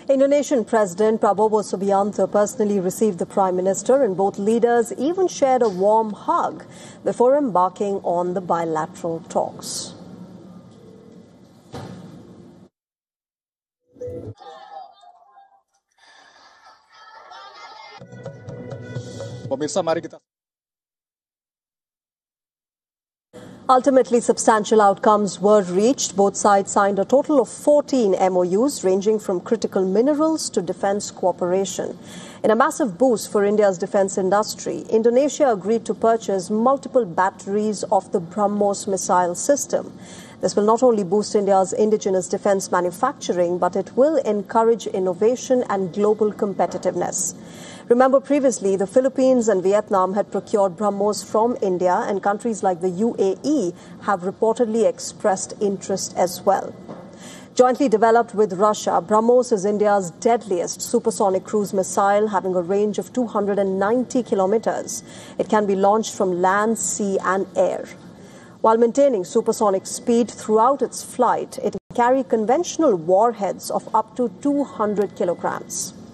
Indonesian President Prabowo Subianto personally received the Prime Minister, and both leaders even shared a warm hug before embarking on the bilateral talks. Pemirsa, mari kita. Ultimately, substantial outcomes were reached. Both sides signed a total of 14 MOUs ranging from critical minerals to defense cooperation. In a massive boost for India's defense industry, Indonesia agreed to purchase multiple batteries of the BrahMos missile system. This will not only boost India's indigenous defense manufacturing, but it will encourage innovation and global competitiveness. Remember, previously, the Philippines and Vietnam had procured BrahMos from India, and countries like the UAE have reportedly expressed interest as well. Jointly developed with Russia, BrahMos is India's deadliest supersonic cruise missile, having a range of 290 kilometers. It can be launched from land, sea and air. While maintaining supersonic speed throughout its flight, it can carry conventional warheads of up to 200 kilograms.